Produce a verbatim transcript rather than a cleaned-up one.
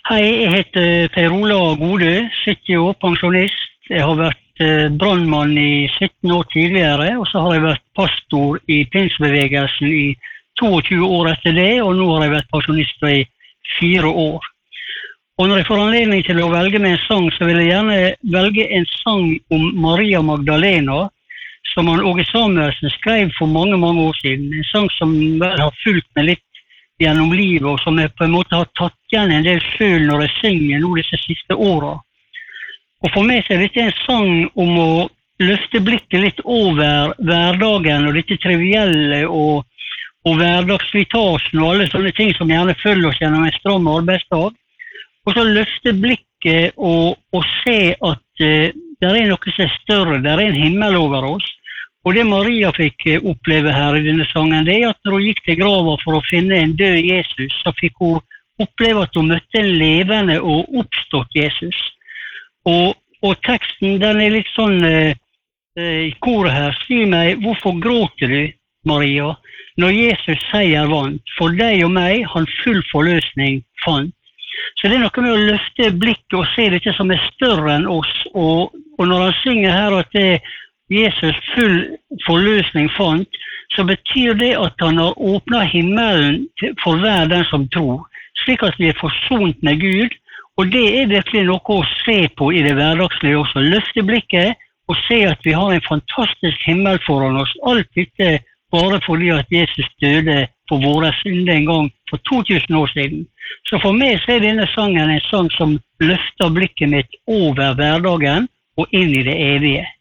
Hei, jeg heter Per Ola Godø, sytti år, pensjonist. Jeg har vært eh, brandmann i sytten år tidligere, og så har jeg vært pastor i pinsebevegelsen i tjueto år etter det, og nå har jeg vært pensjonist i fire år. Og når jeg får anledning til å velge med en sang, så vil jeg gjerne velge en sang om Maria Magdalena, som han Åge Samuelsen skrev for mange, mange år siden. En sang som vel har fulgt meg litt gjennom livet, og som jeg på en måte har tatt igjen en del selv når jeg synger nå disse siste årene. Og for meg så er dette en sang om å løfte blikket litt over hverdagen og dette trivielle og, og hverdagsslitasjen og alle sånne ting som gjerne følger oss gjennom en stram arbeidsdag. Og så løfte blikket og, og se at uh, det er noe som er større, det er en himmel over oss. Og det Maria fikk oppleve her i denne sangen, det er at når hun gikk til grava for å finne en død Jesus, så fikk hun oppleve at hun møtte en levende og oppstått Jesus. Og, og teksten, den er litt sånn uh, i koret her. Si meg, hvorfor gråter du, Maria, når Jesus seier vant? For deg og meg, han full forløsning fant. Så det er noe med å løfte blikket og se dette som er større enn oss. Og, og når han synger her at det Jesus full forløsning fant, så betyr det at han har åpnet himmelen for hver den som tror, slik at vi er forsont med Gud. Og det er virkelig noe å se på i det hverdagslige også. Løfte blikket og se at vi har en fantastisk himmel foran oss. Alt dette bare fordi at Jesus døde for våre synder en gang for to tusen år siden. Så for meg så er denne sangen en sang som løfter blikket mitt over hverdagen og inn i det evige.